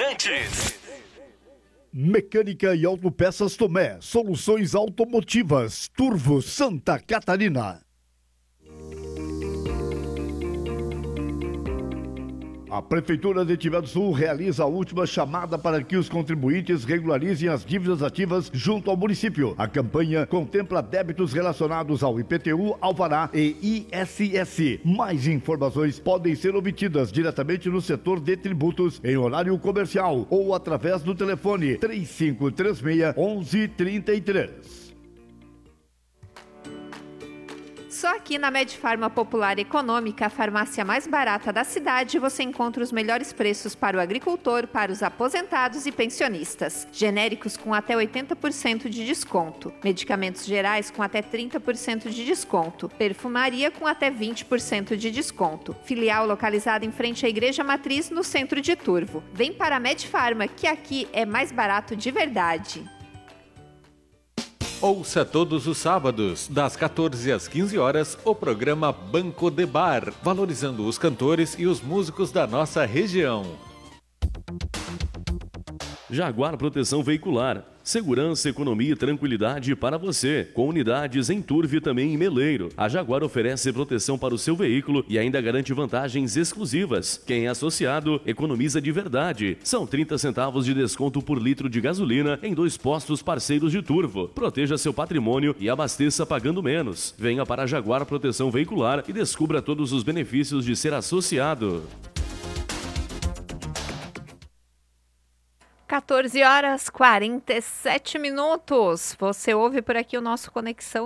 Bandeirantes. Mecânica e Autopeças Tomé, soluções automotivas, Turvo, Santa Catarina. A Prefeitura de Tiver do Sul realiza a última chamada para que os contribuintes regularizem as dívidas ativas junto ao município. A campanha contempla débitos relacionados ao IPTU, Alvará e ISS. Mais informações podem ser obtidas diretamente no setor de tributos em horário comercial ou através do telefone 3536-1133. Só aqui na Medfarma Popular Econômica, a farmácia mais barata da cidade, você encontra os melhores preços para o agricultor, para os aposentados e pensionistas. Genéricos com até 80% de desconto. Medicamentos gerais com até 30% de desconto. Perfumaria com até 20% de desconto. Filial localizada em frente à Igreja Matriz, no centro de Turvo. Vem para a Medfarma, que aqui é mais barato de verdade. Ouça todos os sábados, das 14 às 15 horas, o programa Banco de Bar, valorizando os cantores e os músicos da nossa região. Jaguar Proteção Veicular. Segurança, economia e tranquilidade para você. Com unidades em Turvo e também em Meleiro. A Jaguar oferece proteção para o seu veículo e ainda garante vantagens exclusivas. Quem é associado, economiza de verdade. São 30 centavos de desconto por litro de gasolina em 2 postos parceiros de Turvo. Proteja seu patrimônio e abasteça pagando menos. Venha para a Jaguar Proteção Veicular e descubra todos os benefícios de ser associado. 14h47. Você ouve por aqui o nosso Conexão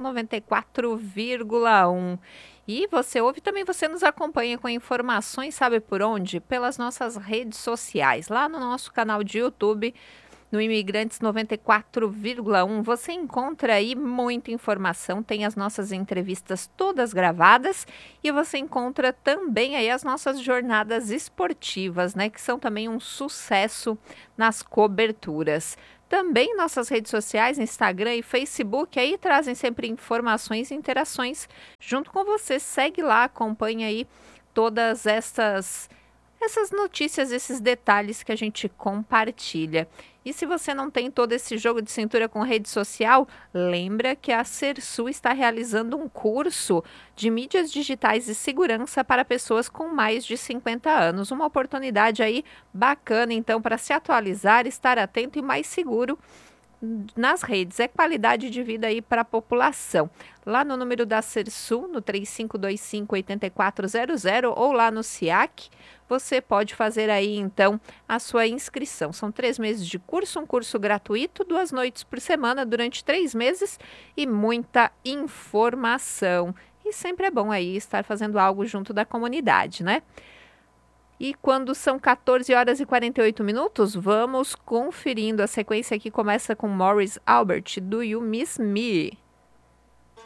94,1. E você ouve também, você nos acompanha com informações, sabe por onde? Pelas nossas redes sociais. Lá no nosso canal de YouTube, no Imigrantes 94,1, você encontra aí muita informação, tem as nossas entrevistas todas gravadas e você encontra também aí as nossas jornadas esportivas, né, que são também um sucesso nas coberturas. Também nossas redes sociais, Instagram e Facebook, aí trazem sempre informações e interações junto com você. Segue lá, acompanha aí todas essas notícias, esses detalhes que a gente compartilha. E se você não tem todo esse jogo de cintura com rede social, lembra que a Sersul está realizando um curso de mídias digitais e segurança para pessoas com mais de 50 anos. Uma oportunidade aí bacana, então, para se atualizar, estar atento e mais seguro nas redes. É qualidade de vida aí para a população. Lá no número da Sersul, no 3525-8400 ou lá no SIAC, você pode fazer aí então a sua inscrição. São 3 meses de curso, um curso gratuito, 2 noites por semana durante 3 meses e muita informação. E sempre é bom aí estar fazendo algo junto da comunidade, né? E quando são 14h48, vamos conferindo. A sequência aqui começa com Morris Albert, Do You Miss Me?